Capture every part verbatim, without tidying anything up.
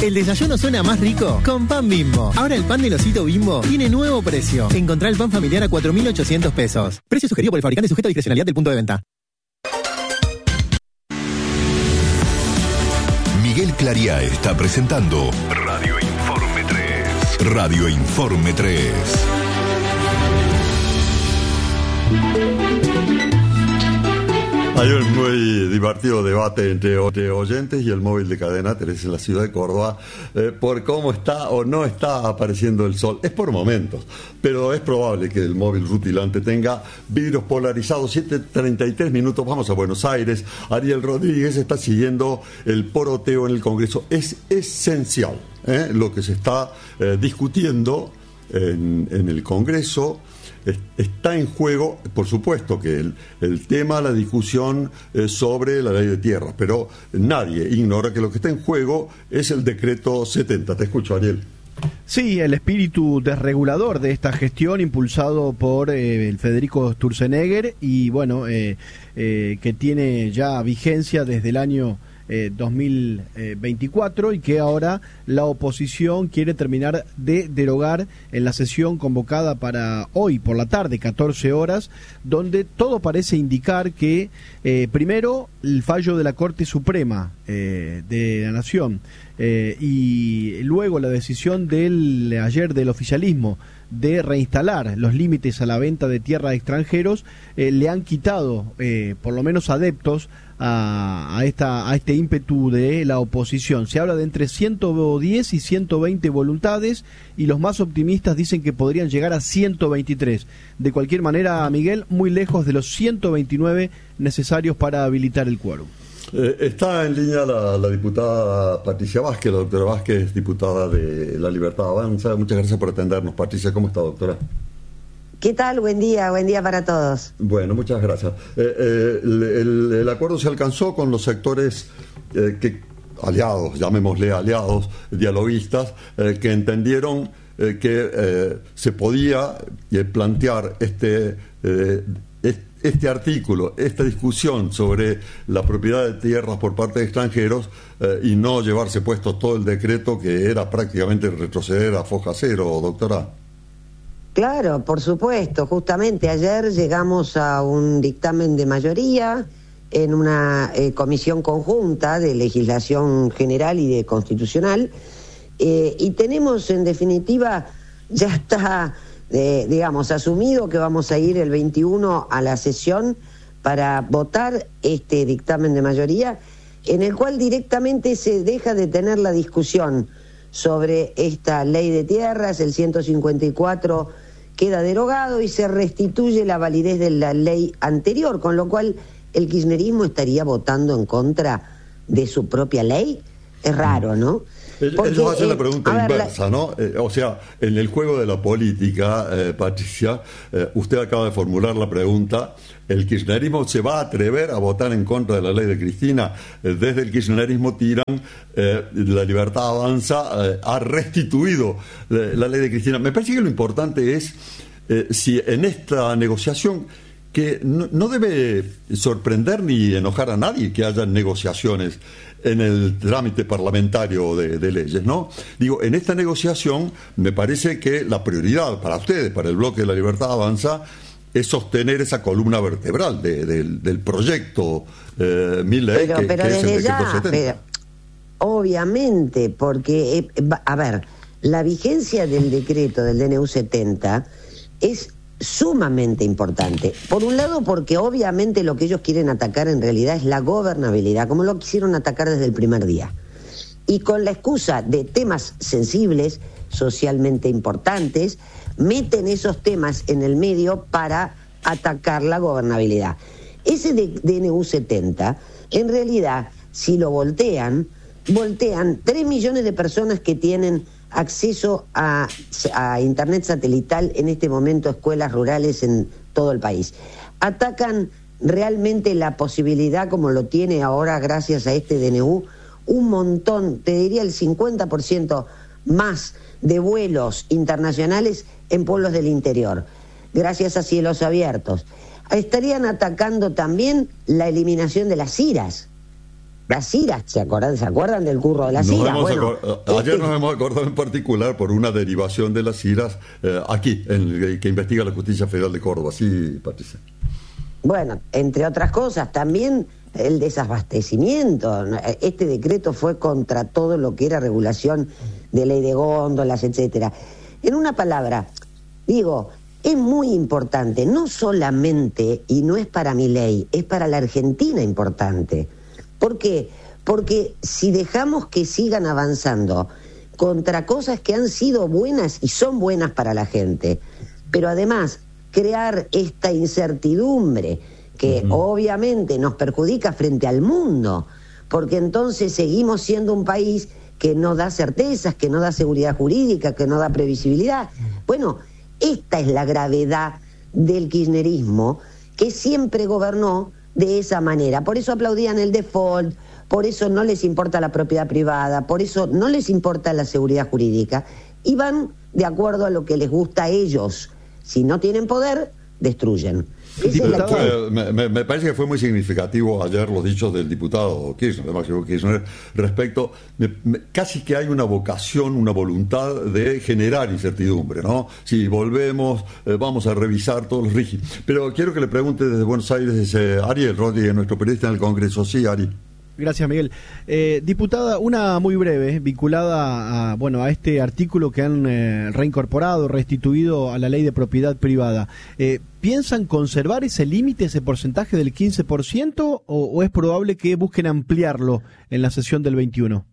El desayuno suena más rico con Pan Bimbo. Ahora el pan del osito Bimbo tiene nuevo precio. Encontrá el pan familiar a cuatro mil ochocientos pesos. Precio sugerido por el fabricante, sujeto a discrecionalidad del punto de venta. Miguel Clariá está presentando Radio Informe tres. Radio Informe tres. Hay un muy divertido debate entre oyentes y el móvil de Cadena tres en la ciudad de Córdoba eh, por cómo está o no está apareciendo el sol. Es por momentos, pero es probable que el móvil rutilante tenga vidrios polarizados. siete treinta y tres minutos, vamos a Buenos Aires. Ariel Rodríguez está siguiendo el poroteo en el Congreso. Es esencial eh, lo que se está eh, discutiendo en, en el Congreso. Está en juego, por supuesto, que el, el tema, la discusión eh, sobre la ley de tierras, pero nadie ignora que lo que está en juego es el decreto setenta. Te escucho, Ariel. Sí, el espíritu desregulador de esta gestión impulsado por eh, el Federico Sturzenegger y bueno, eh, eh, que tiene ya vigencia desde el año Eh, dos mil veinticuatro y que ahora la oposición quiere terminar de derogar en la sesión convocada para hoy por la tarde, catorce horas, donde todo parece indicar que eh, primero el fallo de la Corte Suprema eh, de la Nación eh, y luego la decisión del ayer del oficialismo de reinstalar los límites a la venta de tierra a extranjeros eh, le han quitado eh, por lo menos adeptos a, a, esta, a este ímpetu de la oposición. Se habla de entre ciento diez y ciento veinte voluntades y los más optimistas dicen que podrían llegar a ciento veintitrés. De cualquier manera, Miguel, muy lejos de los ciento veintinueve necesarios para habilitar el quórum. Eh, está en línea la, la diputada Patricia Vázquez, la doctora Vázquez, diputada de La Libertad Avanza. Muchas gracias por atendernos. Patricia, ¿cómo está, doctora? ¿Qué tal? Buen día, buen día para todos. Bueno, muchas gracias. Eh, eh, el, el, el acuerdo se alcanzó con los sectores eh, que aliados, llamémosle aliados, dialoguistas, eh, que entendieron eh, que eh, se podía eh, plantear este... Eh, este Este artículo, esta discusión sobre la propiedad de tierras por parte de extranjeros eh, y no llevarse puesto todo el decreto que era prácticamente retroceder a foja cero, doctora. Claro, por supuesto. Justamente ayer llegamos a un dictamen de mayoría en una eh, comisión conjunta de legislación general y de constitucional eh, y tenemos en definitiva, ya está... Eh, digamos, asumido que vamos a ir el veintiuno a la sesión para votar este dictamen de mayoría, en el cual directamente se deja de tener la discusión sobre esta ley de tierras. El ciento cincuenta y cuatro queda derogado y se restituye la validez de la ley anterior, con lo cual el kirchnerismo estaría votando en contra de su propia ley. Es raro, ¿no? Porque, ellos hacen la pregunta eh, inversa, ver, la... ¿no? Eh, o sea, en el juego de la política, eh, Patricia, eh, usted acaba de formular la pregunta, ¿el kirchnerismo se va a atrever a votar en contra de la ley de Cristina? Eh, desde el kirchnerismo tiran, eh, La Libertad Avanza eh, ha restituido eh, la ley de Cristina. Me parece que lo importante es eh, si en esta negociación, que no, no debe sorprender ni enojar a nadie que haya negociaciones en el trámite parlamentario de, de leyes, ¿no? Digo, en esta negociación me parece que la prioridad para ustedes, para el bloque de La Libertad Avanza, es sostener esa columna vertebral de, de, del proyecto eh, Milei, que, pero que es el decreto ya, setenta. Pero, obviamente, porque, eh, a ver, la vigencia del decreto del D N U setenta es sumamente importante. Por un lado, porque obviamente lo que ellos quieren atacar en realidad es la gobernabilidad, como lo quisieron atacar desde el primer día. Y con la excusa de temas sensibles, socialmente importantes, meten esos temas en el medio para atacar la gobernabilidad. Ese D N U setenta, en realidad, si lo voltean, voltean tres millones de personas que tienen acceso a, a internet satelital en este momento, escuelas rurales en todo el país. Atacan realmente la posibilidad, como lo tiene ahora gracias a este D N U, un montón, te diría el cincuenta por ciento más de vuelos internacionales en pueblos del interior, gracias a cielos abiertos. Estarían atacando también la eliminación de las I R As. Las iras, ¿se acuerdan, ¿se acuerdan del curro de las nos iras? Bueno, acor- ayer este... nos hemos acordado en particular por una derivación de las iras eh, aquí, en el que investiga la Justicia Federal de Córdoba. Sí, Patricia. Bueno, entre otras cosas, también el desabastecimiento. Este decreto fue contra todo lo que era regulación de ley de góndolas, etcétera. En una palabra, digo, es muy importante, no solamente, y no es para mi ley, es para la Argentina importante. ¿Por qué? Porque si dejamos que sigan avanzando contra cosas que han sido buenas y son buenas para la gente, pero además crear esta incertidumbre que uh-huh. obviamente nos perjudica frente al mundo, porque entonces seguimos siendo un país que no da certezas, que no da seguridad jurídica, que no da previsibilidad. Bueno, esta es la gravedad del kirchnerismo, que siempre gobernó de esa manera. Por eso aplaudían el default, por eso no les importa la propiedad privada, por eso no les importa la seguridad jurídica, y van de acuerdo a lo que les gusta a ellos. Si no tienen poder, destruyen. Esa es la que... me, me, me parece que fue muy significativo ayer los dichos del diputado Kirchner, Máximo Kirchner, respecto, me, me, casi que hay una vocación, una voluntad de generar incertidumbre, ¿no? Si volvemos, eh, vamos a revisar todos los rígidos. Pero quiero que le pregunte desde Buenos Aires, desde Ariel Rodríguez, nuestro periodista en el Congreso. Sí, Ari. Gracias, Miguel. Eh, diputada, una muy breve, vinculada a, bueno, a este artículo que han eh, reincorporado, restituido a la ley de propiedad privada. Eh, ¿Piensan conservar ese límite, ese porcentaje del quince por ciento, o, o es probable que busquen ampliarlo en la sesión del veintiuno?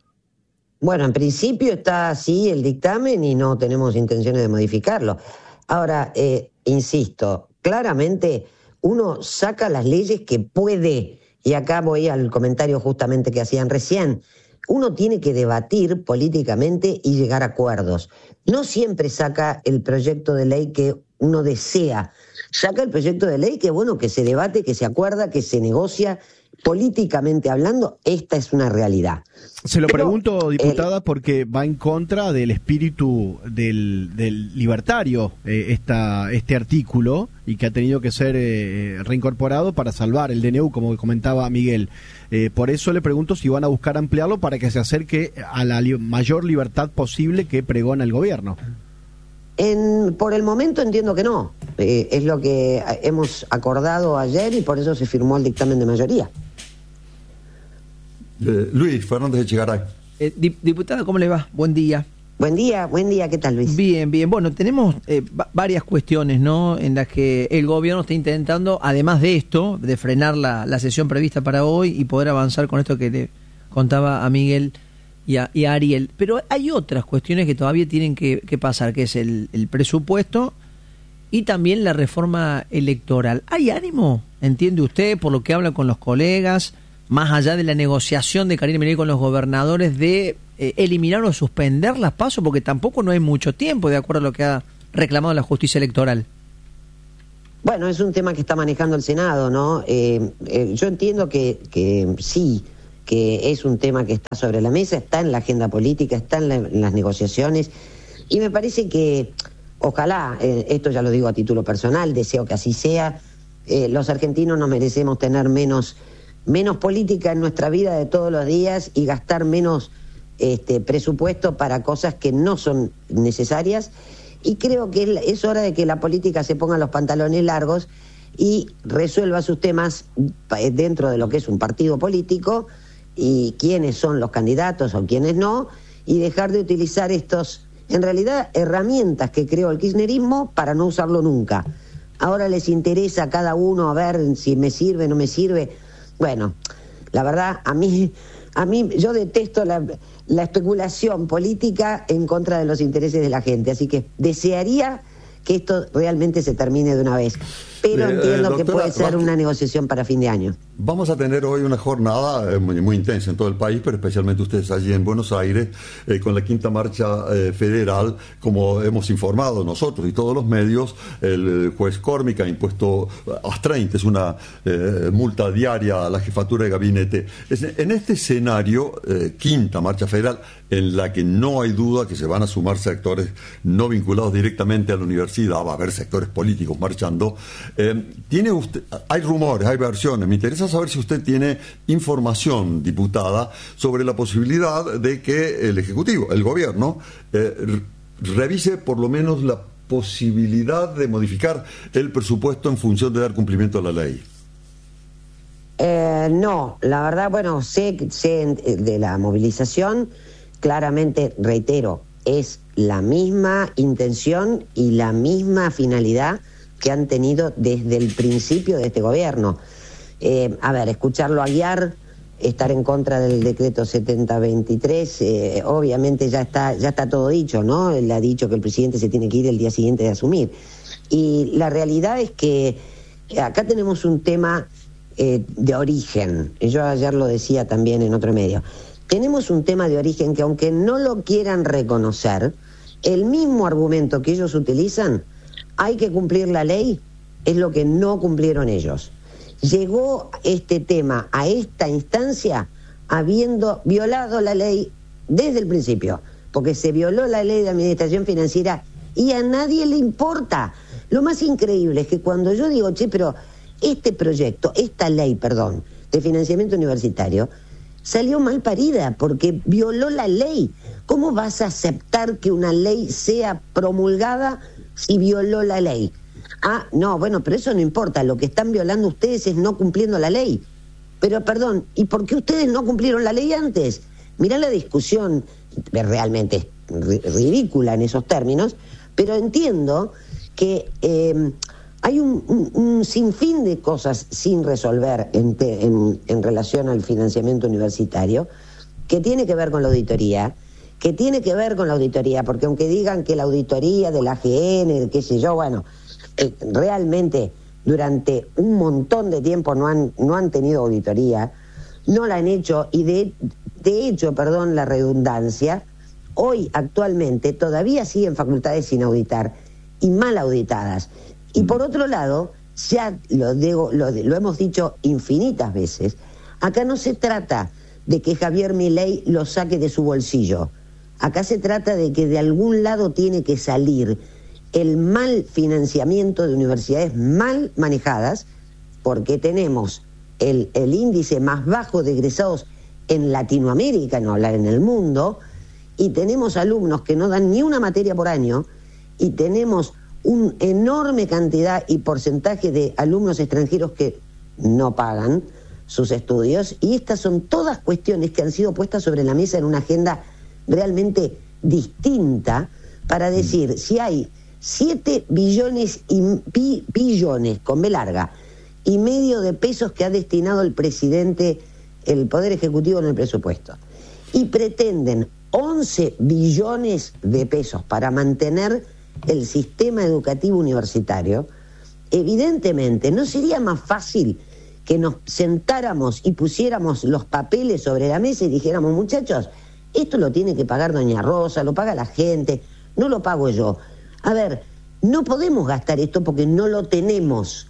Bueno, en principio está así el dictamen y no tenemos intenciones de modificarlo. Ahora, eh, insisto, claramente uno saca las leyes que puede. Y acá voy al comentario justamente que hacían recién. Uno tiene que debatir políticamente y llegar a acuerdos. No siempre saca el proyecto de ley que uno desea. Saca el proyecto de ley que, bueno, que se debate, que se acuerda, que se negocia. Políticamente hablando, esta es una realidad. Se lo Pero, pregunto, diputada, el... porque va en contra del espíritu del, del libertario eh, esta, este artículo, y que ha tenido que ser eh, reincorporado para salvar el D N U, como comentaba Miguel. Eh, por eso le pregunto si van a buscar ampliarlo para que se acerque a la li- mayor libertad posible que pregona el gobierno. En, por el momento entiendo que no. Eh, es lo que hemos acordado ayer y por eso se firmó el dictamen de mayoría. Eh, Luis Fernández Echegaray. Eh, diputada, ¿cómo le va? Buen día. Buen día, buen día, ¿qué tal, Luis? Bien, bien. Bueno, tenemos eh, va- varias cuestiones, ¿no?, en las que el gobierno está intentando, además de esto, de frenar la, la sesión prevista para hoy y poder avanzar con esto que le contaba a Miguel y a, y a Ariel. Pero hay otras cuestiones que todavía tienen que, que pasar, que es el, el presupuesto y también la reforma electoral. ¿Hay ánimo, entiende usted, por lo que habla con los colegas, más allá de la negociación de Karina Milei con los gobernadores, de eh, eliminar o suspender las PASO? Porque tampoco no hay mucho tiempo, de acuerdo a lo que ha reclamado la justicia electoral. Bueno, es un tema que está manejando el Senado, ¿no? Eh, eh, yo entiendo que, que sí, que es un tema que está sobre la mesa, está en la agenda política, está en, la, en las negociaciones, y me parece que, ojalá, eh, esto ya lo digo a título personal, deseo que así sea, eh, los argentinos nos merecemos tener menos... menos política en nuestra vida de todos los días y gastar menos este, presupuesto para cosas que no son necesarias, y creo que es hora de que la política se ponga los pantalones largos y resuelva sus temas dentro de lo que es un partido político y quiénes son los candidatos o quiénes no, y dejar de utilizar estos, en realidad, herramientas que creó el kirchnerismo para no usarlo nunca. Ahora les interesa a cada uno a ver si me sirve o no me sirve. Bueno, la verdad, a mí, a mí yo detesto la, la especulación política en contra de los intereses de la gente, así que desearía que esto realmente se termine de una vez. Pero eh, entiendo eh, doctora, que puede ser una negociación para fin de año. Vamos a tener hoy una jornada eh, muy, muy intensa en todo el país, pero especialmente ustedes allí en Buenos Aires, eh, con la quinta marcha eh, federal, como hemos informado nosotros y todos los medios. El juez Córmica ha impuesto hasta treinta, es una eh, multa diaria a la jefatura de gabinete. Es, en este escenario, eh, quinta marcha federal, en la que no hay duda que se van a sumar sectores no vinculados directamente a la universidad, va a haber sectores políticos marchando. Eh, tiene usted, hay rumores, hay versiones. Me interesa saber si usted tiene información, diputada, sobre la posibilidad de que el Ejecutivo, el Gobierno, eh, revise por lo menos la posibilidad de modificar el presupuesto en función de dar cumplimiento a la ley. Eh, no, la verdad, bueno, sé, sé de la movilización, claramente, reitero, es la misma intención y la misma finalidad que han tenido desde el principio de este gobierno. Eh, a ver, escucharlo a guiar, estar en contra del decreto setenta veintitrés, eh, obviamente ya está, ya está todo dicho, ¿no? Él ha dicho que el presidente se tiene que ir el día siguiente de asumir. Y la realidad es que acá tenemos un tema eh, de origen. Yo ayer lo decía también en otro medio. Tenemos un tema de origen que, aunque no lo quieran reconocer, el mismo argumento que ellos utilizan, hay que cumplir la ley, es lo que no cumplieron ellos. Llegó este tema a esta instancia habiendo violado la ley desde el principio, porque se violó la ley de administración financiera y a nadie le importa. Lo más increíble es que cuando yo digo, che, pero este proyecto, esta ley, perdón, de financiamiento universitario, salió mal parida porque violó la ley. ¿Cómo vas a aceptar que una ley sea promulgada si violó la ley? Ah, no, bueno, pero eso no importa. Lo que están violando ustedes es no cumpliendo la ley. Pero, perdón, ¿y por qué ustedes no cumplieron la ley antes? Mirá la discusión, realmente es ridícula en esos términos, pero entiendo que eh, hay un, un, un sinfín de cosas sin resolver en, te, en, en relación al financiamiento universitario, que tiene que ver con la auditoría, que tiene que ver con la auditoría, porque aunque digan que la auditoría de la A G N, qué sé yo, bueno, eh, realmente durante un montón de tiempo no han, no han tenido auditoría, no la han hecho, y de, de hecho, perdón la redundancia, hoy actualmente todavía siguen facultades sin auditar y mal auditadas. Y por otro lado, ya lo, digo, lo, lo hemos dicho infinitas veces, acá no se trata de que Javier Milei lo saque de su bolsillo. Acá se trata de que de algún lado tiene que salir el mal financiamiento de universidades mal manejadas, porque tenemos el, el índice más bajo de egresados en Latinoamérica, no hablar en el mundo, y tenemos alumnos que no dan ni una materia por año, y tenemos una enorme cantidad y porcentaje de alumnos extranjeros que no pagan sus estudios, y estas son todas cuestiones que han sido puestas sobre la mesa en una agenda realmente distinta para decir, si hay siete billones y pi, billones con B larga y medio de pesos que ha destinado el presidente, el Poder Ejecutivo en el presupuesto, y pretenden once billones de pesos para mantener el sistema educativo universitario, evidentemente no sería más fácil que nos sentáramos y pusiéramos los papeles sobre la mesa y dijéramos, muchachos, esto lo tiene que pagar doña Rosa, lo paga la gente, no lo pago yo. A ver, no podemos gastar esto porque no lo tenemos.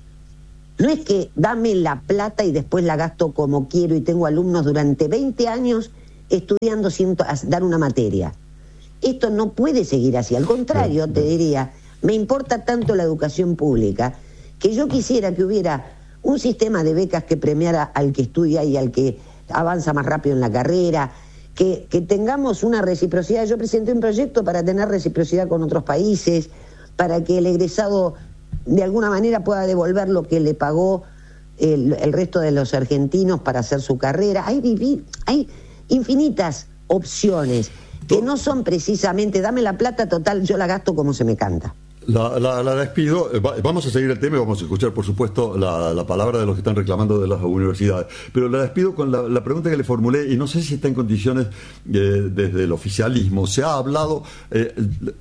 No es que dame la plata y después la gasto como quiero y tengo alumnos durante veinte años estudiando sin dar una materia. Esto no puede seguir así. Al contrario, te diría, me importa tanto la educación pública que yo quisiera que hubiera un sistema de becas que premiara al que estudia y al que avanza más rápido en la carrera, que, que tengamos una reciprocidad. Yo presenté un proyecto para tener reciprocidad con otros países, para que el egresado de alguna manera pueda devolver lo que le pagó el, el resto de los argentinos para hacer su carrera. Hay, vivir, hay infinitas opciones que no son precisamente, dame la plata, total, yo la gasto como se me canta. La, la, la despido. Vamos a seguir el tema y vamos a escuchar, por supuesto, la, la palabra de los que están reclamando de las universidades. Pero la despido con la, la pregunta que le formulé, y no sé si está en condiciones eh, desde el oficialismo. Se ha hablado, eh,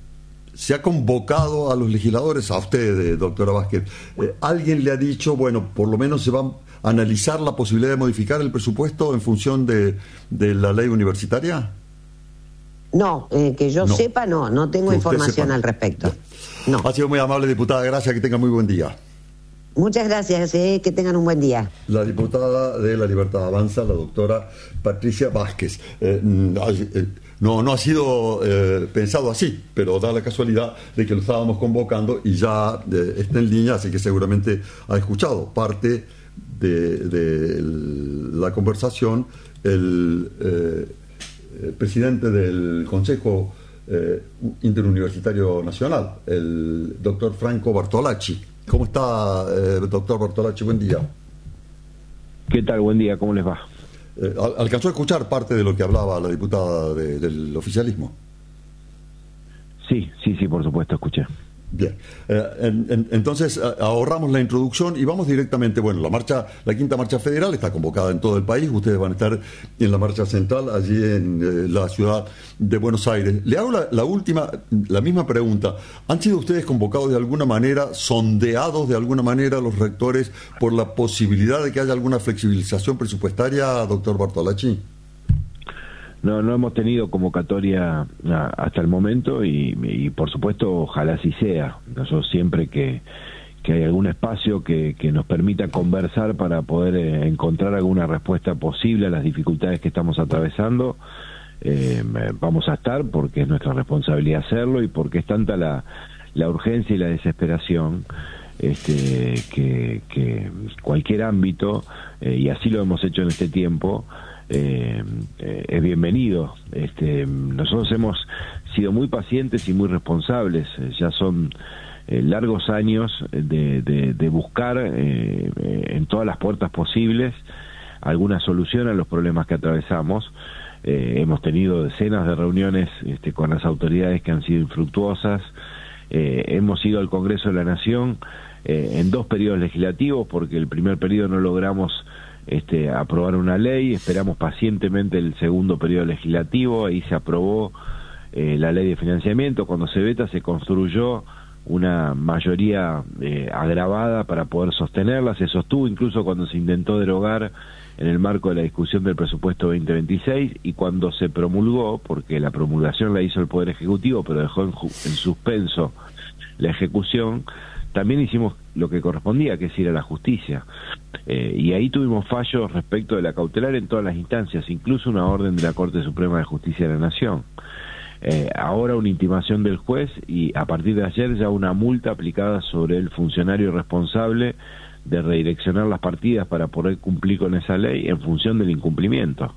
se ha convocado a los legisladores, a usted, doctora Vázquez. Eh, ¿Alguien le ha dicho, bueno, por lo menos se va a analizar la posibilidad de modificar el presupuesto en función de, de la ley universitaria? No, eh, que yo no. sepa, no, no tengo información sepa. al respecto. No. Ha sido muy amable, diputada, gracias, que tenga muy buen día. Muchas gracias, eh, que tengan un buen día. La diputada de La Libertad Avanza, la doctora Patricia Vázquez. Eh, eh, no, no ha sido eh, pensado así, pero da la casualidad de que lo estábamos convocando y ya eh, está en línea, así que seguramente ha escuchado parte de, de la conversación el, eh, el presidente del Consejo eh, Interuniversitario Nacional, el doctor Franco Bartolacci. ¿Cómo está, eh, doctor Bartolacci? Buen día. ¿Qué tal? Buen día, ¿cómo les va? Eh, ¿Alcanzó a escuchar parte de lo que hablaba la diputada de, del oficialismo? Sí, sí, sí, por supuesto, escuché. Bien, eh, en, en, entonces ahorramos la introducción y vamos directamente. Bueno, la marcha, la quinta marcha federal está convocada en todo el país. Ustedes van a estar en la marcha central allí en eh, la ciudad de Buenos Aires. Le hago la, la última, la misma pregunta. ¿Han sido ustedes convocados de alguna manera, sondeados de alguna manera los rectores por la posibilidad de que haya alguna flexibilización presupuestaria, doctor Bartolacci? No, no hemos tenido convocatoria a, hasta el momento y, y por supuesto ojalá así sea. Nosotros siempre que, que hay algún espacio que, que nos permita conversar para poder eh, encontrar alguna respuesta posible a las dificultades que estamos atravesando, eh, vamos a estar porque es nuestra responsabilidad hacerlo y porque es tanta la, la urgencia y la desesperación este, que, que cualquier ámbito, eh, y así lo hemos hecho en este tiempo, Eh, eh, es bienvenido. Este, nosotros hemos sido muy pacientes y muy responsables. Eh, ya son eh, largos años de, de, de buscar eh, eh, en todas las puertas posibles alguna solución a los problemas que atravesamos. Eh, hemos tenido decenas de reuniones este, con las autoridades que han sido infructuosas. Eh, hemos ido al Congreso de la Nación eh, en dos periodos legislativos, porque el primer periodo no logramos Este, aprobar una ley, esperamos pacientemente el segundo periodo legislativo, ahí se aprobó eh, la ley de financiamiento. Cuando se veta se construyó una mayoría eh, agravada para poder sostenerla, se sostuvo incluso cuando se intentó derogar en el marco de la discusión del presupuesto veinte veintiséis, y cuando se promulgó, porque la promulgación la hizo el Poder Ejecutivo pero dejó en, en suspenso la ejecución, también hicimos lo que correspondía, que es ir a la justicia. Eh, y ahí tuvimos fallos respecto de la cautelar en todas las instancias, incluso una orden de la Corte Suprema de Justicia de la Nación. Eh, ahora una intimación del juez y a partir de ayer ya una multa aplicada sobre el funcionario responsable de redireccionar las partidas para poder cumplir con esa ley en función del incumplimiento.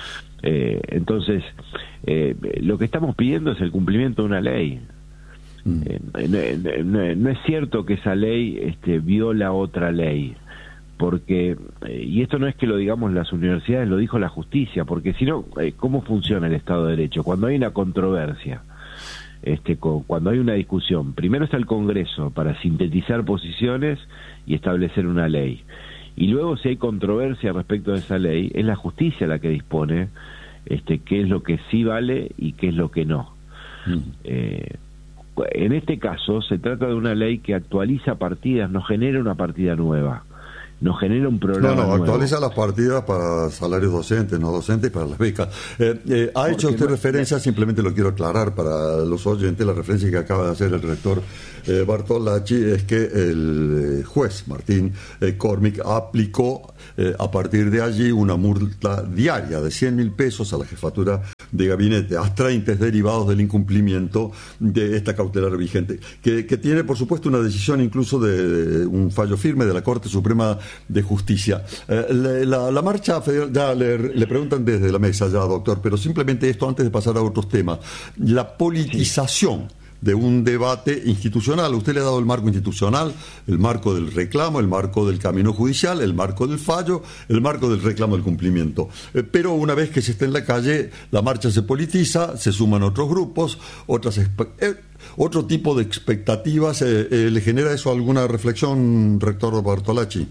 Eh, entonces, eh, lo que estamos pidiendo es el cumplimiento de una ley. Eh, no, no, no es cierto que esa ley este, viola otra ley, porque, eh, y esto no es que lo digamos las universidades, lo dijo la justicia, porque si no, eh, ¿cómo funciona el Estado de Derecho? Cuando hay una controversia, este, con, cuando hay una discusión, primero está el Congreso para sintetizar posiciones y establecer una ley, y luego si hay controversia respecto de esa ley, es la justicia la que dispone este, qué es lo que sí vale y qué es lo que no. Mm. Eh, En este caso se trata de una ley que actualiza partidas, no genera una partida nueva, no genera un programa No, no, nuevo. actualiza las partidas para salarios docentes, no docentes, y para las becas. Eh, eh, ha hecho usted no, referencia, simplemente lo quiero aclarar para los oyentes, la referencia que acaba de hacer el rector eh, Bartolacci es que el juez Martín eh, Cormick aplicó eh, a partir de allí una multa diaria de cien mil pesos a la jefatura de gabinete, astreinters derivados del incumplimiento de esta cautelar vigente, que, que tiene por supuesto una decisión incluso de, de un fallo firme de la Corte Suprema de Justicia. Eh, la, la, la marcha federal, ya le, le preguntan desde la mesa ya, doctor, pero simplemente esto antes de pasar a otros temas, la politización sí. de un debate institucional. Usted le ha dado el marco institucional, el marco del reclamo, el marco del camino judicial, el marco del fallo, el marco del reclamo del cumplimiento. Eh, pero una vez que se está en la calle, la marcha se politiza, se suman otros grupos, otras eh, otro tipo de expectativas. Eh, eh, ¿Le genera eso alguna reflexión, rector Bartolacci?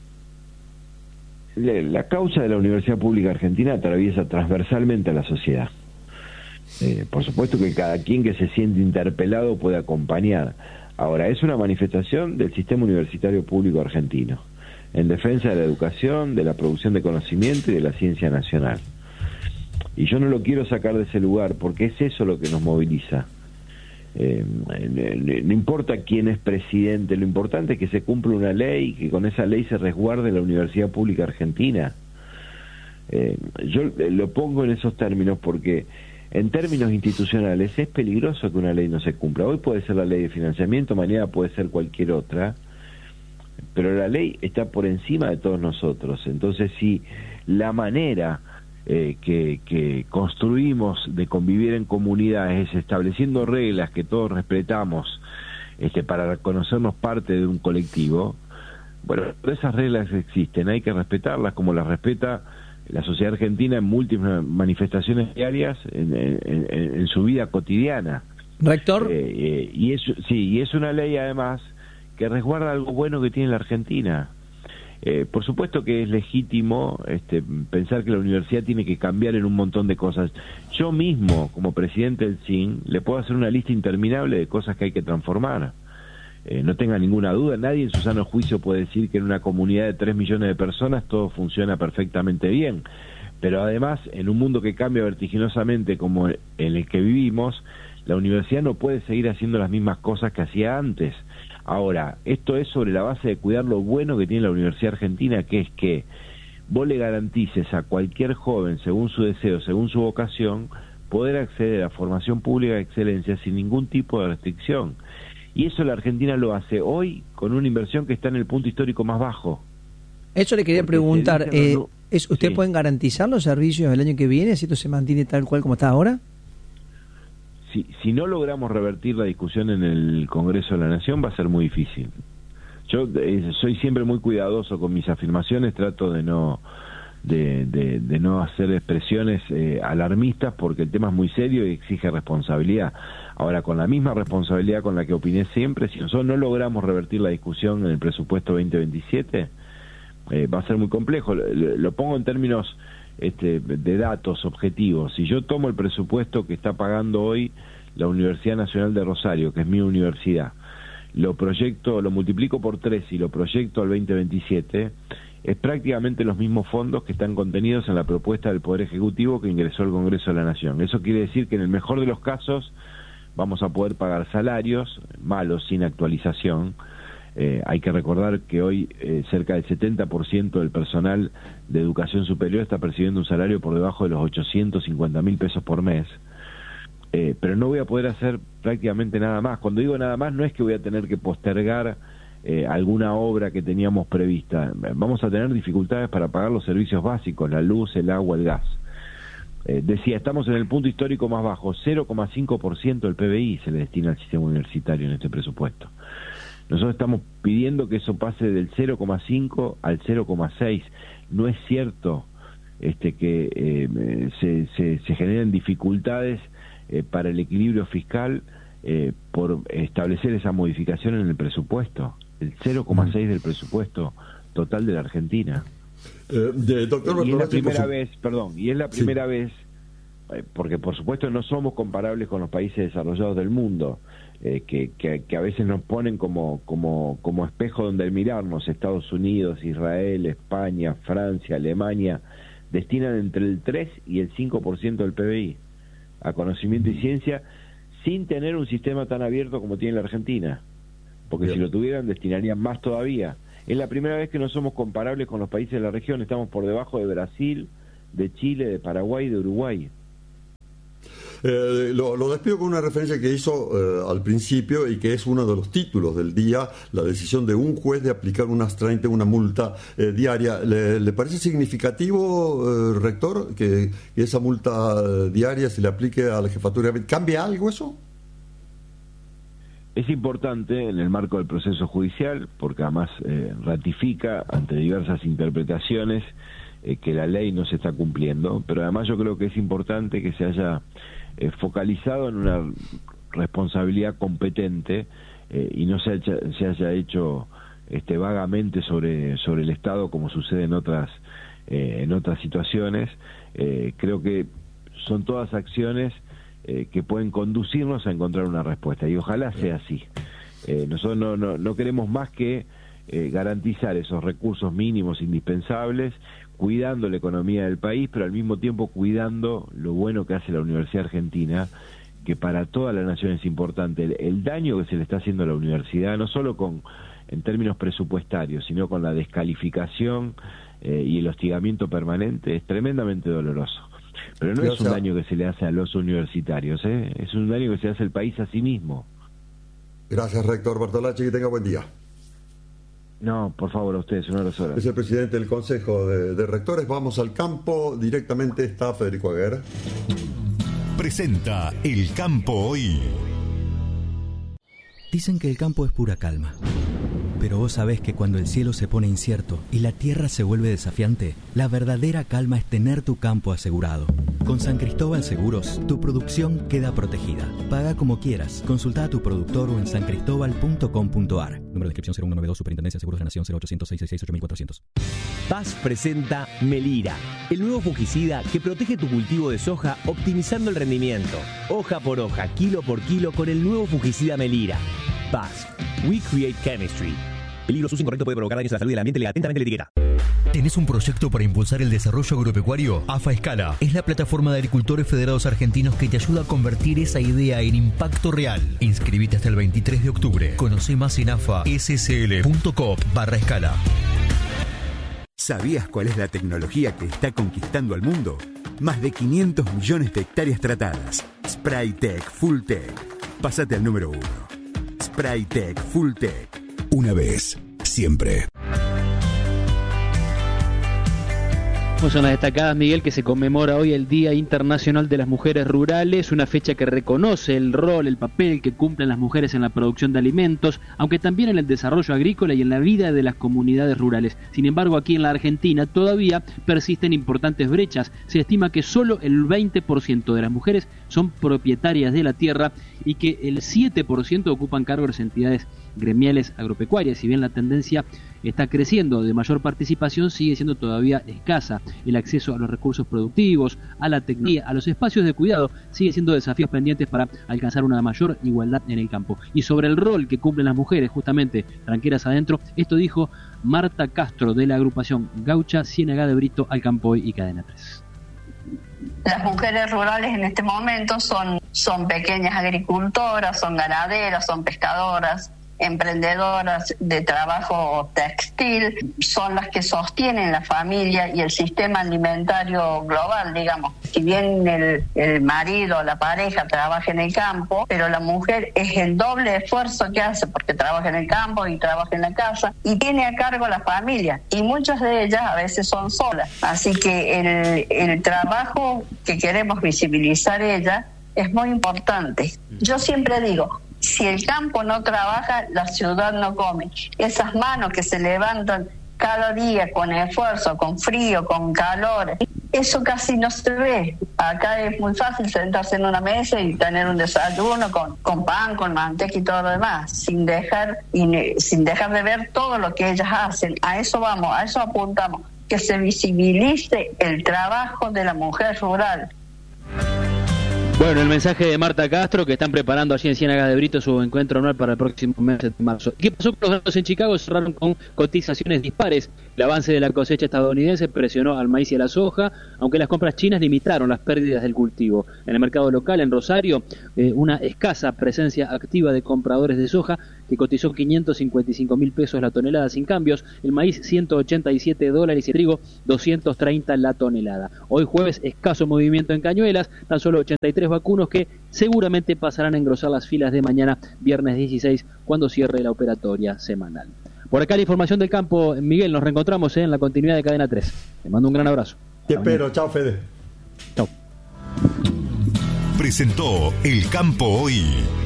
La causa de la Universidad Pública Argentina atraviesa transversalmente a la sociedad. Eh, por supuesto que cada quien que se siente interpelado puede acompañar. Ahora, es una manifestación del sistema universitario público argentino, en defensa de la educación, de la producción de conocimiento y de la ciencia nacional. Y yo no lo quiero sacar de ese lugar, porque es eso lo que nos moviliza. Eh, no importa quién es presidente, lo importante es que se cumpla una ley y que con esa ley se resguarde la Universidad Pública Argentina. Eh, yo lo pongo en esos términos porque en términos institucionales es peligroso que una ley no se cumpla. Hoy puede ser la ley de financiamiento, mañana puede ser cualquier otra, pero la ley está por encima de todos nosotros. Entonces, si la manera eh, que, que construimos de convivir en comunidades es estableciendo reglas que todos respetamos, este, para reconocernos parte de un colectivo, bueno, esas reglas existen, hay que respetarlas como las respeta la sociedad argentina en múltiples manifestaciones diarias en, en, en, en su vida cotidiana. Rector. Eh, eh, y es, sí, y es una ley además que resguarda algo bueno que tiene la Argentina. Eh, por supuesto que es legítimo este, pensar que la universidad tiene que cambiar en un montón de cosas. Yo mismo, como presidente del C I N, le puedo hacer una lista interminable de cosas que hay que transformar. Eh, no tenga ninguna duda, nadie en su sano juicio puede decir que en una comunidad de tres millones de personas todo funciona perfectamente bien. Pero además, en un mundo que cambia vertiginosamente como en el que vivimos, la universidad no puede seguir haciendo las mismas cosas que hacía antes. Ahora, esto es sobre la base de cuidar lo bueno que tiene la Universidad Argentina, que es que vos le garantices a cualquier joven, según su deseo, según su vocación, poder acceder a formación pública de excelencia sin ningún tipo de restricción. Y eso la Argentina lo hace hoy con una inversión que está en el punto histórico más bajo. Eso le quería Porque preguntar, eh, no, ¿es, ¿usted sí. pueden garantizar los servicios el año que viene si esto se mantiene tal cual como está ahora? Si, si no logramos revertir la discusión en el Congreso de la Nación, va a ser muy difícil. Yo eh, soy siempre muy cuidadoso con mis afirmaciones, trato de no de, de, de no hacer expresiones eh, alarmistas, porque el tema es muy serio y exige responsabilidad. Ahora, con la misma responsabilidad con la que opiné siempre, si nosotros no logramos revertir la discusión en el presupuesto veinte veintisiete, eh, va a ser muy complejo. Lo, lo pongo en términos Este, de datos objetivos. Si yo tomo el presupuesto que está pagando hoy la Universidad Nacional de Rosario, que es mi universidad, lo proyecto, lo multiplico por tres y lo proyecto al veinte veintisiete, es prácticamente los mismos fondos que están contenidos en la propuesta del Poder Ejecutivo que ingresó al Congreso de la Nación. Eso quiere decir que en el mejor de los casos vamos a poder pagar salarios malos sin actualización. Eh, hay que recordar que hoy eh, cerca del setenta por ciento del personal de educación superior está percibiendo un salario por debajo de los ochocientos cincuenta mil pesos por mes, eh, pero no voy a poder hacer prácticamente nada más. Cuando digo nada más, no es que voy a tener que postergar eh, alguna obra que teníamos prevista. Vamos a tener dificultades para pagar los servicios básicos, la luz, el agua, el gas. Eh, decía, estamos en el punto histórico más bajo, cero coma cinco por ciento del P B I se le destina al sistema universitario en este presupuesto. Nosotros estamos pidiendo que eso pase del cero coma cinco al cero coma seis. No es cierto este, que eh, se, se, se generen dificultades eh, para el equilibrio fiscal eh, por establecer esa modificación en el presupuesto. El cero coma seis del presupuesto total de la Argentina. Eh, de, doctor y es la primera su... vez, perdón, y es la primera sí. vez, eh, porque por supuesto no somos comparables con los países desarrollados del mundo, eh, que, que, que a veces nos ponen como, como, como espejo donde mirarnos. Estados Unidos, Israel, España, Francia, Alemania, destinan entre el tres y el cinco por ciento del P B I a conocimiento y ciencia, sin tener un sistema tan abierto como tiene la Argentina, porque Bien. si lo tuvieran destinarían más todavía. Es la primera vez que no somos comparables con los países de la región, estamos por debajo de Brasil, de Chile, de Paraguay y de Uruguay. Eh, lo, lo despido con una referencia que hizo eh, al principio y que es uno de los títulos del día, la decisión de un juez de aplicar unas treinta, una multa eh, diaria. ¿Le, ¿Le parece significativo, eh, rector, que, que esa multa eh, diaria se le aplique a la jefatura? ¿Cambia algo eso? Es importante en el marco del proceso judicial, porque además eh, ratifica ante diversas interpretaciones eh, que la ley no se está cumpliendo, pero además yo creo que es importante que se haya eh, focalizado en una responsabilidad competente eh, y no se haya, se haya hecho este, vagamente sobre, sobre el Estado, como sucede en otras, eh, en otras situaciones. Eh, creo que son todas acciones Eh, que pueden conducirnos a encontrar una respuesta, y ojalá sea así. Eh, nosotros no, no, no queremos más que eh, garantizar esos recursos mínimos indispensables, cuidando la economía del país, pero al mismo tiempo cuidando lo bueno que hace la Universidad Argentina, que para toda la nación es importante. El, el daño que se le está haciendo a la universidad, no solo con en términos presupuestarios, sino con la descalificación eh, y el hostigamiento permanente, es tremendamente doloroso. Pero no Pero, es o un sea, daño que se le hace a los universitarios, ¿eh? Es un daño que se hace al país a sí mismo. Gracias, rector Bertolacci, que tenga buen día. No, por favor, a ustedes, una hora. Es el presidente del Consejo de, de Rectores. Vamos al campo. Directamente está Federico Aguer. Presenta El Campo Hoy. Dicen que el campo es pura calma. Pero vos sabés que cuando el cielo se pone incierto y la tierra se vuelve desafiante, la verdadera calma es tener tu campo asegurado. Con San Cristóbal Seguros, tu producción queda protegida. Paga como quieras. Consulta a tu productor o en san cristóbal punto com punto a r. Número de inscripción cero uno noventa y dos, Superintendencia de Seguros de la Nación cero ochocientos, seiscientos sesenta y seis, ocho mil cuatrocientos. Paz presenta Melira, el nuevo fungicida que protege tu cultivo de soja optimizando el rendimiento. Hoja por hoja, kilo por kilo con el nuevo fungicida Melira. Paz. We create chemistry. Peligro, uso incorrecto puede provocar daños a la salud y al ambiente. Lea atentamente la etiqueta. ¿Tenés un proyecto para impulsar el desarrollo agropecuario? AFA Escala es la plataforma de agricultores federados argentinos que te ayuda a convertir esa idea en impacto real. Inscribite hasta el veintitrés de octubre. Conoce más en afa s s l punto com barra escala. ¿Sabías cuál es la tecnología que está conquistando al mundo? Más de quinientos millones de hectáreas tratadas. Spraytec Fulltech. Pásate al número uno. Spraytec Fulltech. Una vez, siempre. Son las destacadas, Miguel, que se conmemora hoy el Día Internacional de las Mujeres Rurales, una fecha que reconoce el rol, el papel que cumplen las mujeres en la producción de alimentos, aunque también en el desarrollo agrícola y en la vida de las comunidades rurales. Sin embargo, aquí en la Argentina todavía persisten importantes brechas. Se estima que solo el veinte por ciento de las mujeres son propietarias de la tierra y que el siete por ciento ocupan cargos en entidades gremiales agropecuarias. Si bien la tendencia está creciendo de mayor participación, sigue siendo todavía escasa. El acceso a los recursos productivos, a la tecnología, a los espacios de cuidado, sigue siendo desafíos pendientes para alcanzar una mayor igualdad en el campo. Y sobre el rol que cumplen las mujeres, justamente tranqueras adentro, esto dijo Marta Castro de la agrupación Gaucha, Ciénaga de Brito, Alcampoy y Cadena tres. Las mujeres rurales en este momento son, son pequeñas agricultoras, son ganaderas, son pescadoras, emprendedoras de trabajo textil, son las que sostienen la familia y el sistema alimentario global, digamos. Si bien el, el marido o la pareja trabaja en el campo, pero la mujer es el doble esfuerzo que hace porque trabaja en el campo y trabaja en la casa y tiene a cargo la familia, y muchas de ellas a veces son solas. Así que el, el trabajo que queremos visibilizar ella es muy importante. Yo siempre digo, si el campo no trabaja, la ciudad no come. Esas manos que se levantan cada día con esfuerzo, con frío, con calor, eso casi no se ve. Acá es muy fácil sentarse en una mesa y tener un desayuno con, con pan, con manteca y todo lo demás, sin dejar, y, sin dejar de ver todo lo que ellas hacen. A eso vamos, a eso apuntamos, que se visibilice el trabajo de la mujer rural. Bueno, el mensaje de Marta Castro, que están preparando allí en Ciénaga de Brito su encuentro anual para el próximo mes de marzo. ¿Qué pasó con los granos en Chicago? Cerraron con cotizaciones dispares. El avance de la cosecha estadounidense presionó al maíz y a la soja, aunque las compras chinas limitaron las pérdidas del cultivo. En el mercado local, en Rosario, eh, una escasa presencia activa de compradores de soja, que cotizó quinientos cincuenta y cinco mil pesos la tonelada sin cambios, el maíz ciento ochenta y siete dólares y el trigo doscientos treinta la tonelada. Hoy jueves, escaso movimiento en Cañuelas, tan solo ochenta y tres vacunos que seguramente pasarán a engrosar las filas de mañana, viernes dieciséis, cuando cierre la operatoria semanal. Por acá la información del campo. Miguel, nos reencontramos ¿eh? en la continuidad de Cadena tres. Te mando un gran abrazo. Te espero, chao Fede. Chao. Presentó El Campo Hoy.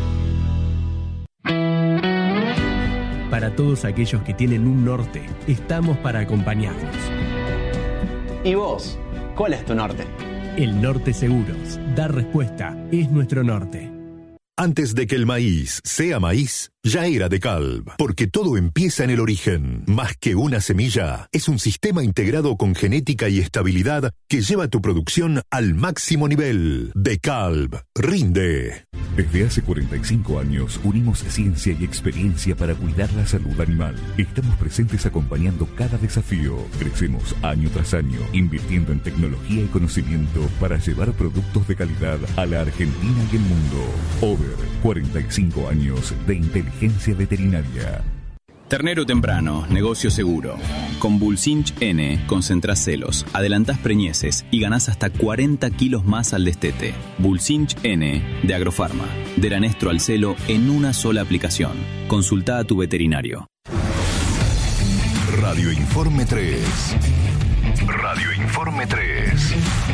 Para todos aquellos que tienen un norte, estamos para acompañarlos. ¿Y vos? ¿Cuál es tu norte? El Norte Seguros. Dar respuesta es nuestro norte. Antes de que el maíz sea maíz, ya era DeKalb, porque todo empieza en el origen. Más que una semilla, es un sistema integrado con genética y estabilidad que lleva tu producción al máximo nivel. DeKalb, rinde. Desde hace cuarenta y cinco años unimos ciencia y experiencia para cuidar la salud animal. Estamos presentes acompañando cada desafío. Crecemos año tras año, invirtiendo en tecnología y conocimiento para llevar productos de calidad a la Argentina y el mundo. Over, cuarenta y cinco años de inteligencia veterinaria. Ternero temprano, negocio seguro. Con Bulsinch N concentrás celos, adelantás preñeces y ganás hasta cuarenta kilos más al destete. Bulsinch N de Agrofarma. De Ranestro al celo en una sola aplicación. Consulta a tu veterinario. Radio Informe tres. Radio Informe tres.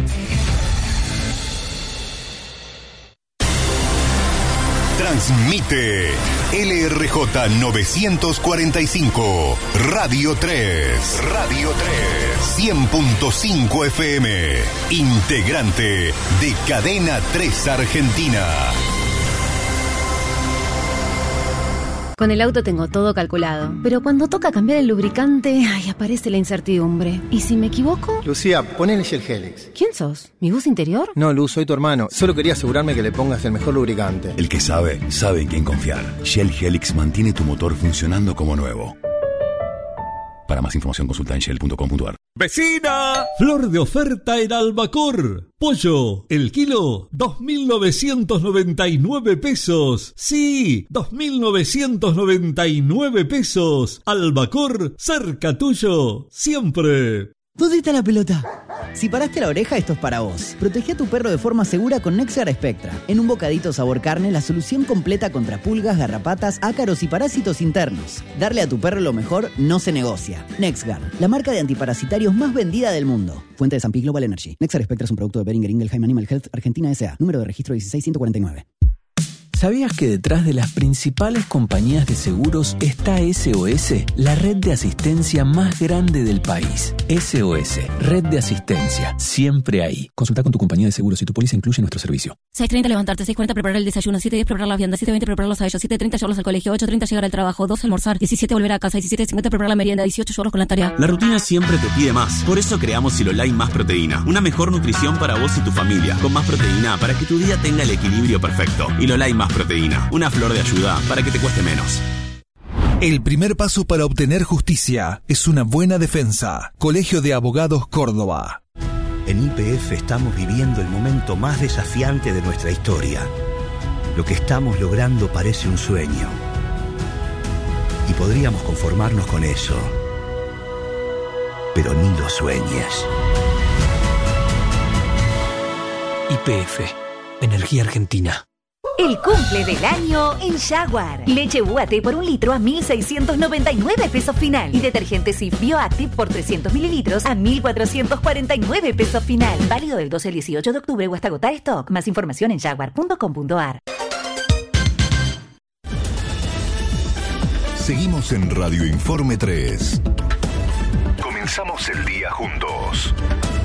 Transmite L R J novecientos cuarenta y cinco, Radio tres, Radio tres, cien punto cinco F M, integrante de Cadena tres Argentina. Con el auto tengo todo calculado, pero cuando toca cambiar el lubricante, ay, aparece la incertidumbre. ¿Y si me equivoco? Lucía, ponele Shell Helix. ¿Quién sos? ¿Mi voz interior? No, Luz, soy tu hermano. Solo quería asegurarme que le pongas el mejor lubricante. El que sabe, sabe en quién confiar. Shell Helix mantiene tu motor funcionando como nuevo. Para más información consulta en shell punto com punto a r. ¡Vecina! Flor de oferta en Albacor. Pollo, el kilo, dos mil novecientos noventa y nueve pesos. Sí, dos mil novecientos noventa y nueve pesos. Albacor, cerca tuyo, siempre. ¿Dónde está la pelota? Si paraste la oreja, esto es para vos. Protege a tu perro de forma segura con NexGard Spectra. En un bocadito sabor carne, la solución completa contra pulgas, garrapatas, ácaros y parásitos internos. Darle a tu perro lo mejor no se negocia. NexGard, la marca de antiparasitarios más vendida del mundo. Fuente de San Pig Global Energy. NexGard Spectra es un producto de Boehringer Ingelheim Animal Health Argentina S A. Número de registro dieciséis ciento cuarenta y nueve. ¿Sabías que detrás de las principales compañías de seguros está S O S, la red de asistencia más grande del país? S O S, red de asistencia, siempre ahí. Consulta con tu compañía de seguros si tu póliza incluye nuestro servicio. seis treinta levantarte, seis cuarenta preparar el desayuno, siete diez preparar la vianda, siete veinte prepararlos a ellos, siete treinta llevarlos al colegio, ocho treinta llegar al trabajo, dos almorzar, diecisiete volver a casa, diecisiete cincuenta preparar la merienda, dieciocho llevarlos con la tarea. La rutina siempre te pide más. Por eso creamos Silolai Más Proteína. Una mejor nutrición para vos y tu familia. Con más proteína para que tu día tenga el equilibrio perfecto. Silolai Más Proteína. Una flor de ayuda para que te cueste menos. El primer paso para obtener justicia es una buena defensa. Colegio de Abogados Córdoba. En Y P F estamos viviendo el momento más desafiante de nuestra historia. Lo que estamos logrando parece un sueño. Y podríamos conformarnos con eso. Pero ni lo sueñes. Y P F, Energía Argentina. El cumple del año en Jaguar. Leche U A T por un litro a mil seiscientos noventa y nueve pesos final. Y detergente Cif Bioactive por trescientos mililitros a mil cuatrocientos cuarenta y nueve pesos final. Válido del doce al dieciocho de octubre o hasta agotar stock. Más información en jaguar punto com punto a r. Seguimos en Radio Informe tres. Comenzamos el día juntos.